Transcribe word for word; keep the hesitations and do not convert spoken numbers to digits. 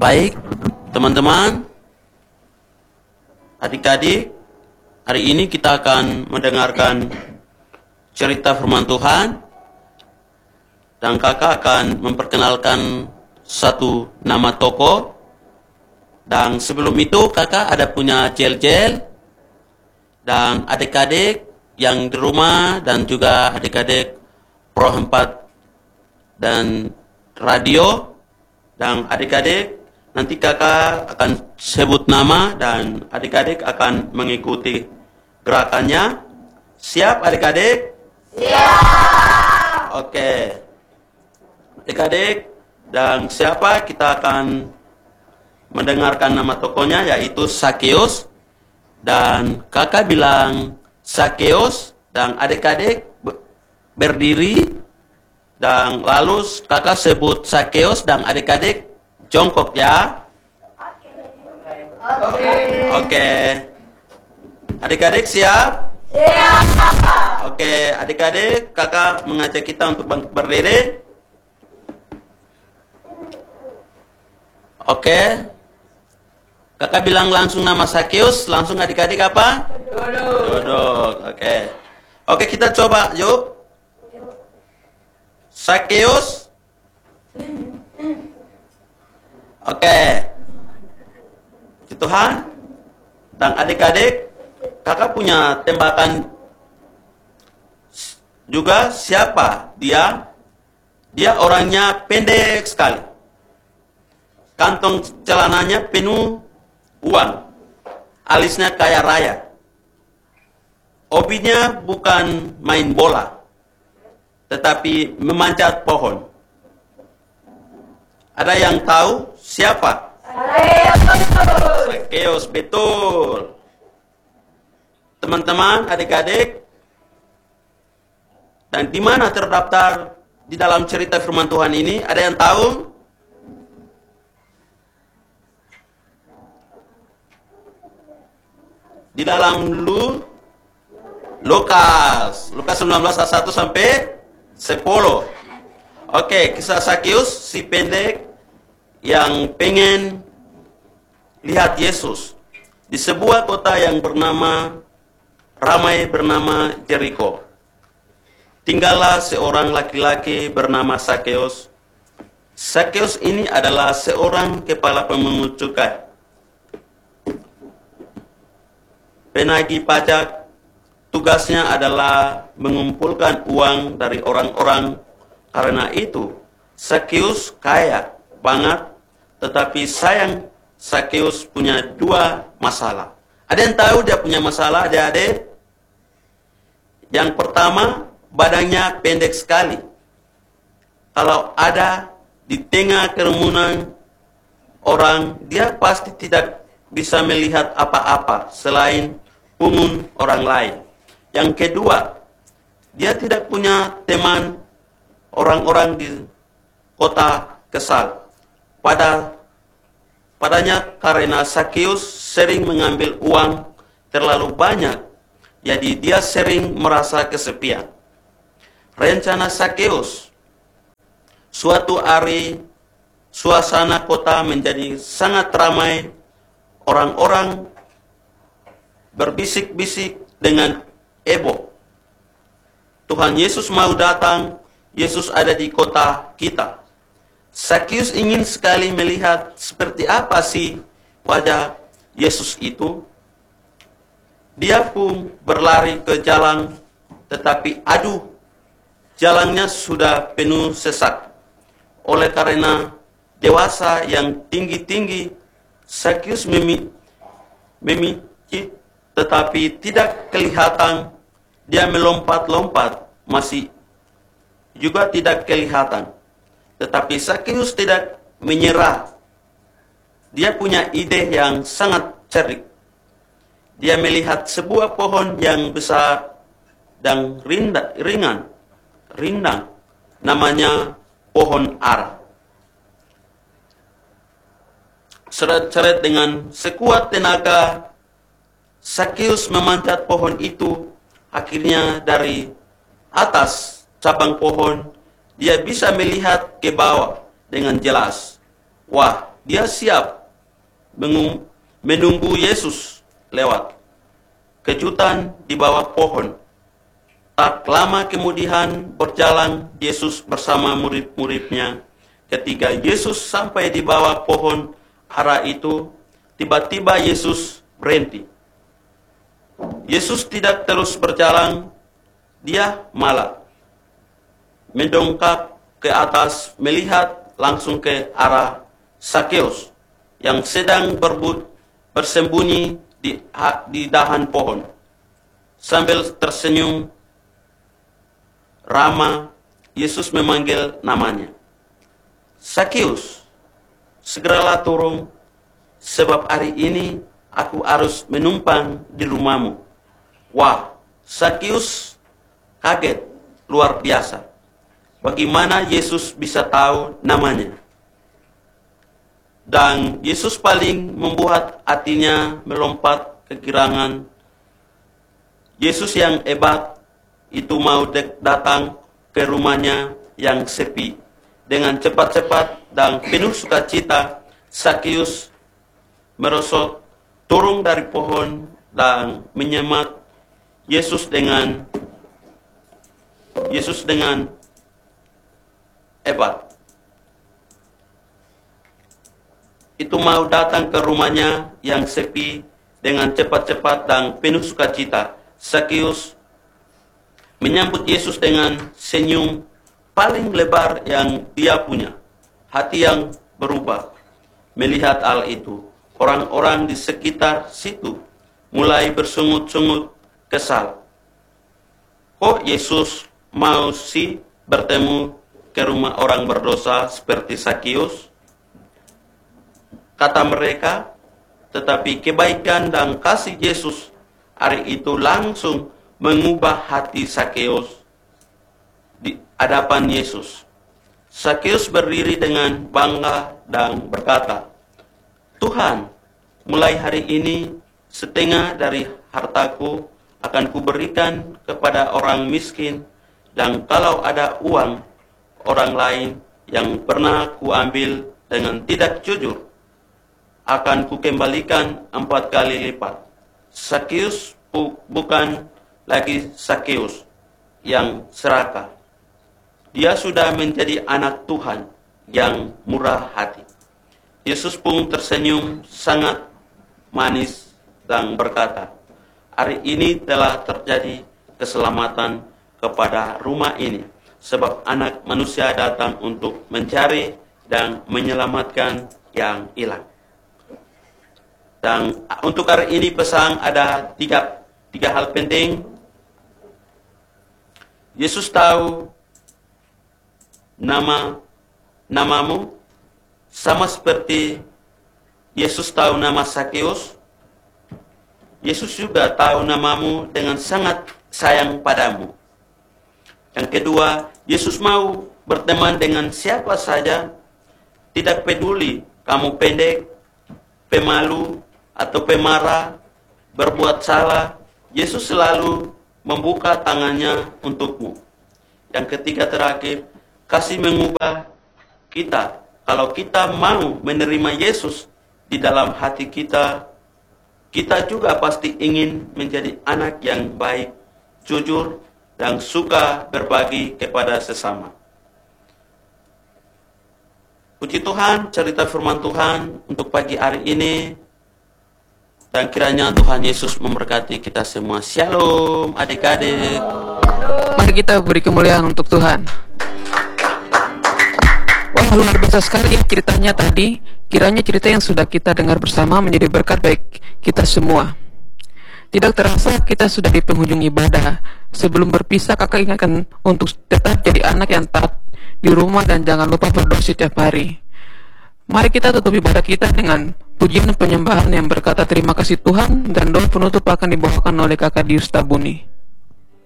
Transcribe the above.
Baik, teman-teman, adik-adik, hari ini kita akan mendengarkan cerita firman Tuhan, dan kakak akan memperkenalkan satu nama tokoh. Dan sebelum itu kakak ada punya gel-gel, dan adik-adik yang di rumah dan juga adik-adik Pro empat dan radio, dan adik-adik nanti kakak akan sebut nama dan adik-adik akan mengikuti gerakannya. Siap adik-adik? Siap. Oke. Adik-adik, dan siapa kita akan mendengarkan nama tokohnya, yaitu Sakeus. Dan kakak bilang Sakeus, dan adik-adik berdiri, dan lalu kakak sebut Sakeus dan adik-adik jongkok ya. Oke. Oke. Adik-adik siap? Siap. Oke, adik-adik, kakak mengajak kita untuk berdiri. Oke. Kakak bilang langsung nama Sakeus, langsung adik-adik apa? Duduk. Duduk. Oke. Oke, kita coba yuk. Sakeus. Oke. Tuhan. Dan adik-adik, kakak punya tembakan juga. Siapa dia? Dia orangnya pendek sekali. Kantong celananya penuh uang. Alisnya kaya raya. Hobinya bukan main bola, tetapi memanjat pohon. Ada yang tahu siapa? Sakeus, betul. Teman-teman, adik-adik, dan di mana terdaftar di dalam cerita firman Tuhan ini? Ada yang tahu? Di dalam Lu Lukas, Lukas sembilan belas ayat satu sampai sepuluh. Oke, kisah Sakeus, si pendek yang pengen lihat Yesus di sebuah kota yang bernama ramai bernama Jericho. Tinggallah seorang laki-laki bernama Sakeus. Sakeus ini adalah seorang kepala pemungut cukai, penagih pajak. Tugasnya adalah mengumpulkan uang dari orang-orang. Karena itu Sakeus kaya banget, tetapi sayang Sakeus punya dua masalah. Ada yang tahu dia punya masalah, adik-adik? Yang pertama, badannya pendek sekali. Kalau ada di tengah kerumunan orang, dia pasti tidak bisa melihat apa-apa selain punggung orang lain. Yang kedua, dia tidak punya teman. Orang-orang di kota kesal pada padanya karena Sakeus sering mengambil uang terlalu banyak, jadi dia sering merasa kesepian. Rencana Sakeus, suatu hari suasana kota menjadi sangat ramai. Orang-orang berbisik-bisik dengan heboh. Tuhan Yesus mau datang. Yesus ada di kota kita. Sakeus ingin sekali melihat seperti apa sih wajah Yesus itu. Dia pun berlari ke jalan, tetapi aduh, jalannya sudah penuh sesak. Oleh karena dewasa yang tinggi-tinggi, Sakeus memikir, tetapi tidak kelihatan. Dia melompat-lompat, masih juga tidak kelihatan. Tetapi Sakeus tidak menyerah. Dia punya ide yang sangat cerdik. Dia melihat sebuah pohon yang besar dan rinda, ringan, rindang, namanya pohon ara. Seret-seret dengan sekuat tenaga, Sakeus memanjat pohon itu. Akhirnya dari atas cabang pohon, dia bisa melihat ke bawah dengan jelas. Wah, dia siap menunggu Yesus lewat. Kejutan di bawah pohon. Tak lama kemudian berjalan Yesus bersama murid-muridnya. Ketika Yesus sampai di bawah pohon ara itu, tiba-tiba Yesus berhenti. Yesus tidak terus berjalan, dia malah mendongak ke atas, melihat langsung ke arah Sakeus yang sedang berbut, bersembunyi di, di dahan pohon. Sambil tersenyum ramah, Yesus memanggil namanya. Sakeus, segeralah turun, sebab hari ini aku harus menumpang di rumahmu. Wah, Sakeus kaget luar biasa. Bagaimana Yesus bisa tahu namanya? Dan Yesus paling membuat hatinya melompat kegirangan. Yesus yang hebat itu mau datang ke rumahnya yang sepi. Dengan cepat-cepat dan penuh sukacita, Sakeus merosot turun dari pohon dan menyemat Yesus dengan Yesus dengan hebat. Itu mau datang ke rumahnya yang sepi dengan cepat-cepat dan penuh sukacita. Sakeus menyambut Yesus dengan senyum paling lebar yang dia punya. Hati yang berubah melihat hal itu. Orang-orang di sekitar situ mulai bersungut-sungut kesal. Kok Yesus mau sih bertemu ke rumah orang berdosa seperti Sakeus? Kata mereka, tetapi kebaikan dan kasih Yesus hari itu langsung mengubah hati Sakeus di hadapan Yesus. Sakeus berdiri dengan bangga dan berkata, Tuhan, mulai hari ini setengah dari hartaku akan kuberikan kepada orang miskin, dan kalau ada uang orang lain yang pernah kuambil dengan tidak jujur, akan kukembalikan empat kali lipat. Sakeus bu bukan lagi Sakeus yang serakah. Dia sudah menjadi anak Tuhan yang murah hati. Yesus pun tersenyum sangat manis dan berkata, hari ini telah terjadi keselamatan kepada rumah ini, sebab anak manusia datang untuk mencari dan menyelamatkan yang hilang. Dan untuk hari ini pesan ada tiga, tiga hal penting. Yesus tahu nama namamu, sama seperti Yesus tahu nama Sakeus. Yesus juga tahu namamu dengan sangat sayang padamu. Yang kedua, Yesus mau berteman dengan siapa saja, tidak peduli kamu pendek, pemalu, atau pemarah, berbuat salah. Yesus selalu membuka tangannya untukmu. Yang ketiga terakhir, kasih mengubah kita. Kalau kita mau menerima Yesus di dalam hati kita, kita juga pasti ingin menjadi anak yang baik, jujur, dan suka berbagi kepada sesama. Puji Tuhan, cerita firman Tuhan untuk pagi hari ini. Dan kiranya Tuhan Yesus memberkati kita semua. Shalom adik-adik. Mari kita beri kemuliaan untuk Tuhan. Wah, luar biasa sekali ceritanya tadi. Kiranya cerita yang sudah kita dengar bersama menjadi berkat baik kita semua. Tidak terasa kita sudah di penghujung ibadah. Sebelum berpisah, kakak ingatkan untuk tetap jadi anak yang taat di rumah dan jangan lupa berdoa setiap hari. Mari kita tutup ibadah kita dengan pujian penyembahan yang berkata terima kasih Tuhan, dan doa penutup akan dibawakan oleh kakak Dius Tabuni.